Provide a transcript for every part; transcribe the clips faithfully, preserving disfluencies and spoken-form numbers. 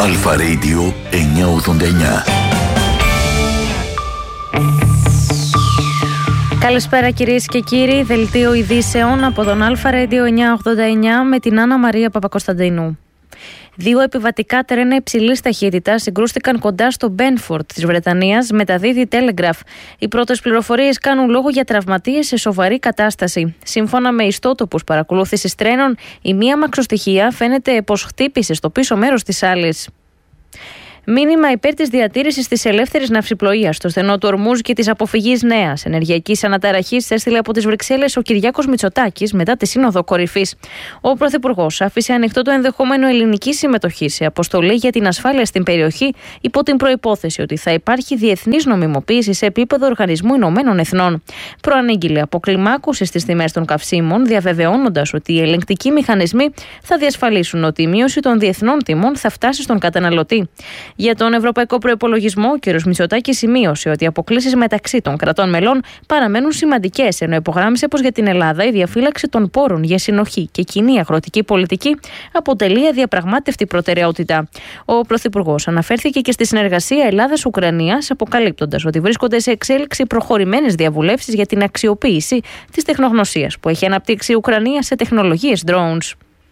Αλφα Radio εννιακόσια ογδόντα εννιά. Καλησπέρα κυρίες και κύριοι, δελτίο ειδήσεων από τον Αλφα Radio εννιακόσια ογδόντα εννιά με την Άννα Μαρία Παπακοσταντίνου. Δύο επιβατικά τρένα υψηλής ταχύτητας συγκρούστηκαν κοντά στο Μπένφορντ της Βρετανίας, μεταδίδει Telegraph. Οι πρώτες πληροφορίες κάνουν λόγο για τραυματίες σε σοβαρή κατάσταση. Σύμφωνα με ιστότοπους παρακολούθησης τρένων, η μία μαξοστοιχεία φαίνεται πως χτύπησε στο πίσω μέρος της άλλης. Μήνυμα υπέρ της διατήρησης της ελεύθερης ναυσιπλοείας στο στενό του Ορμούζ και της αποφυγής νέας ενεργειακής αναταραχής έστειλε από τις Βρυξέλλες ο Κυριάκος Μητσοτάκης μετά τη Σύνοδο Κορυφής. Ο Πρωθυπουργός άφησε ανοιχτό το ενδεχόμενο ελληνικής συμμετοχής σε αποστολή για την ασφάλεια στην περιοχή, υπό την προϋπόθεση ότι θα υπάρχει διεθνής νομιμοποίηση σε επίπεδο Οργανισμού Ηνωμένων Εθνών. Προανήγγειλε αποκλιμάκωση στις τιμές των καυσίμων, διαβεβαιώνοντας ότι οι ελεγκτικοί μηχανισμοί θα διασφαλίσουν ότι η μείωση των διεθνών τιμών θα φτάσει στον καταναλωτή. Για τον ευρωπαϊκό προϋπολογισμό, ο κ. Μητσοτάκης σημείωσε ότι οι αποκλίσεις μεταξύ των κρατών μελών παραμένουν σημαντικές, ενώ υπογράμμισε πως για την Ελλάδα η διαφύλαξη των πόρων για συνοχή και κοινή αγροτική πολιτική αποτελεί αδιαπραγμάτευτη προτεραιότητα. Ο Πρωθυπουργός αναφέρθηκε και στη συνεργασία Ελλάδας-Ουκρανίας, αποκαλύπτοντας ότι βρίσκονται σε εξέλιξη προχωρημένες διαβουλεύσεις για την αξιοποίηση της τεχνογνωσίας που έχει αναπτύξει η Ουκρανία σε τεχνολογίες drones.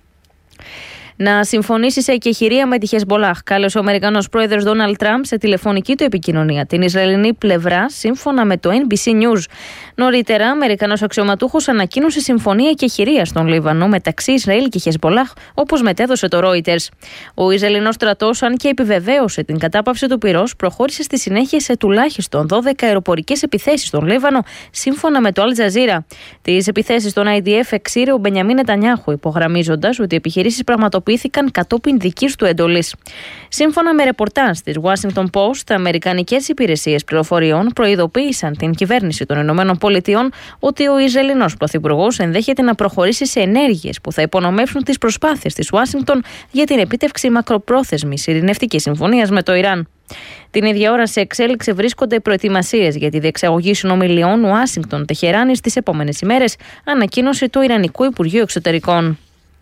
Να συμφωνήσει σε εκεχηρία με τη Χεσμπολάχ, κάλεσε ο Αμερικανός πρόεδρος Ντόναλντ Τραμπ σε τηλεφωνική του επικοινωνία την Ισραηλινή πλευρά, σύμφωνα με το Εν Μπι Σι News. Νωρίτερα, ο Αμερικανός αξιωματούχος ανακοίνωσε συμφωνία εκεχηρίας στον Λίβανο μεταξύ Ισραήλ και Χεσμπολάχ, όπως μετέδωσε το Reuters. Ο Ισραηλινός στρατός, αν και επιβεβαίωσε την κατάπαυση του πυρός, προχώρησε στη συνέχεια σε τουλάχιστον δώδεκα αεροπορικές επιθέσεις στον Λίβανο, σύμφωνα με το Αλ Τζαζίρα. Τις επιθέσεις των άι ντι εφ εξήρε ο Μπενιαμίν Νετανιάχου, υπογραμμίζοντας ότι οι επιχειρήσεις πραγματοποιήθηκαν κατόπιν δικής του εντολής. Σύμφωνα με ρεπορτάζ της Washington Post, αμερικανικές υπηρεσίες πληροφοριών προειδοποίησαν την κυβέρνηση των ΗΠΑ ότι ο Ισραηλινός πρωθυπουργός ενδέχεται να προχωρήσει σε ενέργειες που θα υπονομεύσουν τις προσπάθειες της Ουάσιγκτον για την επίτευξη μακροπρόθεσμης ειρηνευτικής συμφωνίας με το Ιράν. Την ίδια ώρα σε εξέλιξη βρίσκονται προετοιμασίες για τη διεξαγωγή συνομιλιών Ουάσιγκτον-Τεχεράνης τις επόμενες ημέρες, ανακοίνωσε το Ιρανικό Υπουργείο Εξωτερικών.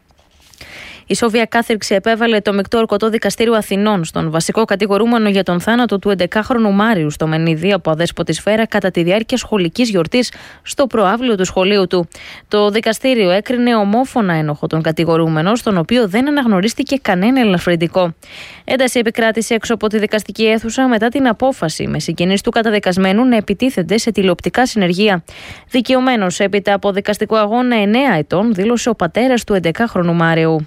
Η Σόβια κάθριξη επέβαλε το Μεικτό Ορκωτό Δικαστήριο Αθηνών στον βασικό κατηγορούμενο για τον θάνατο του έντεκαχρονου Μάριου στο Μενίδη από αδέσποτη σφαίρα κατά τη διάρκεια σχολικής γιορτής στο προαύλιο του σχολείου του. Το δικαστήριο έκρινε ομόφωνα ένοχο τον κατηγορούμενο, στον οποίο δεν αναγνωρίστηκε κανένα ελαφρυντικό. Ένταση επικράτησε έξω από τη δικαστική αίθουσα μετά την απόφαση με συγγενείς του καταδικασμένου να επιτίθενται σε τηλεοπτικά συνεργεία. Δικαιωμένος έπειτα από δικαστικό αγώνα εννέα ετών, δήλωσε ο πατέρας του έντεκαχρονου Μάριου.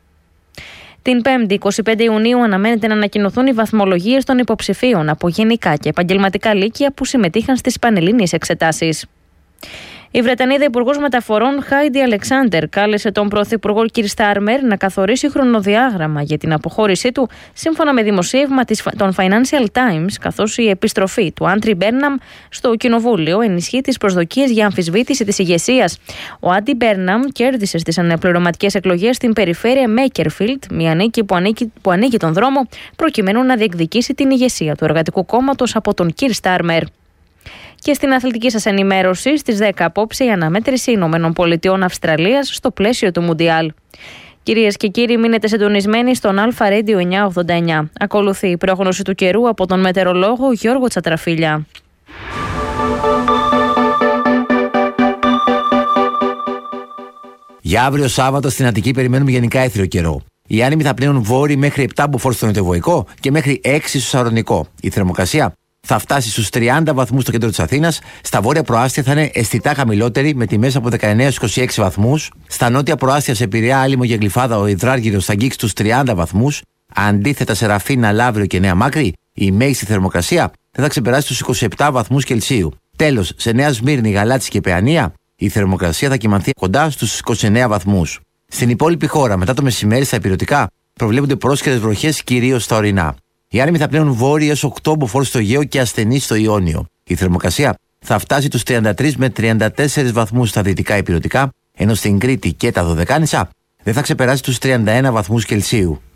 Την Πέμπτη, εικοστή πέμπτη Ιουνίου, αναμένεται να ανακοινωθούν οι βαθμολογίες των υποψηφίων από γενικά και επαγγελματικά λύκεια που συμμετείχαν στις πανελλήνιες εξετάσεις. Η Βρετανίδα Υπουργός Μεταφορών Χάιντι Αλεξάντερ κάλεσε τον Πρωθυπουργό κ. Στάρμερ να καθορίσει χρονοδιάγραμμα για την αποχώρησή του, σύμφωνα με δημοσίευμα των Financial Times, καθώς η επιστροφή του Άντρι Μπέρναμ στο Κοινοβούλιο ενισχύει τις προσδοκίες για αμφισβήτηση της ηγεσίας. Ο Άντρι Μπέρναμ κέρδισε στις αναπληρωματικές εκλογές στην περιφέρεια Μέικερφιλτ, μια νίκη που ανοίγει, που ανοίγει τον δρόμο προκειμένου να διεκδικήσει την ηγεσία του Εργατικού Κόμματος από τον κ. Στάρμερ. Και στην αθλητική σας ενημέρωση, στις δέκα απόψε η αναμέτρηση Ηνωμένων Πολιτειών Αυστραλίας στο πλαίσιο του Μουντιάλ. Κυρίες και κύριοι, μείνετε συντονισμένοι στον Αλφα Radio εννιακόσια ογδόντα εννιά. Ακολουθεί η πρόγνωση του καιρού από τον μετεωρολόγο Γιώργο Τσατραφίλια. Για αύριο Σάββατο στην Αττική περιμένουμε γενικά έθριο καιρό. Οι άνεμοι θα πλέουν βόρειοι μέχρι επτά μποφόρ στο νοτιοβοϊκό και μέχρι έξι στο σαρονικό. Η θερμοκρασία θα φτάσει στους τριάντα βαθμούς στο κέντρο της Αθήνας. Στα βόρεια προάστια θα είναι αισθητά χαμηλότερη, με τιμές από δεκαεννέα στους είκοσι έξι βαθμούς. Στα νότια προάστια, σε Πειραιά, Άλυμο και Γλυφάδα, ο υδράργυρος θα αγγίξει τους τριάντα βαθμούς. Αντίθετα, σε Ραφίνα, Λαύριο και Νέα Μάκρη, η μέγιστη θερμοκρασία δεν θα ξεπεράσει τους είκοσι επτά βαθμούς Κελσίου. Τέλος, σε Νέα Σμύρνη, Γαλάτσι και Παιανία, η θερμοκρασία θα κυμανθεί κοντά στους είκοσι εννέα βαθμούς. Στην υπόλοιπη χώρα, μετά το μεσημέρι στα ηπειρωτικά, προβλέπονται πρόσχερες βροχές κυρίως στα ορεινά. Οι άνεμοι θα πλέουν βόρειοι έως οκτώ μποφόρ στο Αιγαίο και ασθενείς στο Ιόνιο. Η θερμοκρασία θα φτάσει τους τριάντα τρεις με τριάντα τέσσερις βαθμούς στα δυτικά ηπειρωτικά, ενώ στην Κρήτη και τα Δωδεκάνησα δεν θα ξεπεράσει τους τριάντα ένα βαθμούς Κελσίου.